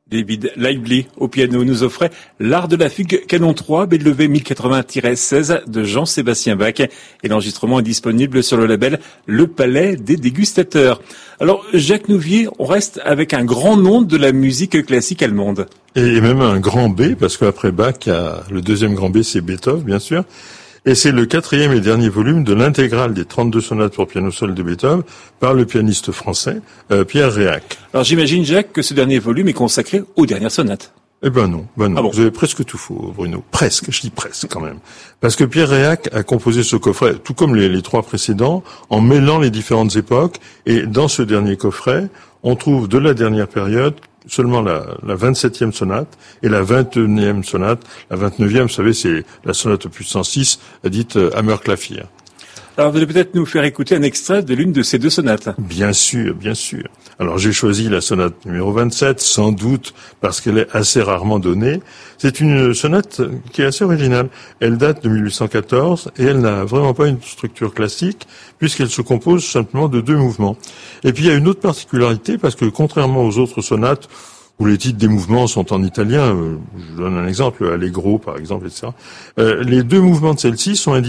David Lively au piano nous offrait l'art de la fugue canon 3 BW 1080-16 de Jean-Sébastien Bach et l'enregistrement est disponible sur le label Le Palais des Dégustateurs. Alors Jacques Nouvier, on reste avec un grand nom de la musique classique allemande. Et même un grand B, parce qu'après Bach, le deuxième grand B, c'est Beethoven, bien sûr. Et c'est le 4e et dernier volume de l'intégrale des 32 sonates pour piano seul de Beethoven par le pianiste français Pierre Réac. Alors j'imagine, Jacques, que ce dernier volume est consacré aux dernières sonates. Eh ben non. Ah bon. Vous avez presque tout faux, Bruno. Presque, je dis presque quand même. Parce que Pierre Réac a composé ce coffret, tout comme les trois précédents, en mêlant les différentes époques. Et dans ce dernier coffret, on trouve de la dernière période seulement la 27e sonate et la 21e sonate. La 29e, vous savez, c'est la sonate opus 106, dite Hammerklavier. Alors, vous allez peut-être nous faire écouter un extrait de l'une de ces deux sonates. Bien sûr, bien sûr. Alors, j'ai choisi la sonate numéro 27, sans doute, parce qu'elle est assez rarement donnée. C'est une sonate qui est assez originale. Elle date de 1814 et elle n'a vraiment pas une structure classique, puisqu'elle se compose simplement de 2 mouvements. Et puis, il y a une autre particularité, parce que contrairement aux autres sonates, où les titres des mouvements sont en italien, je donne un exemple, Allegro, par exemple, etc., les 2 mouvements de celle-ci sont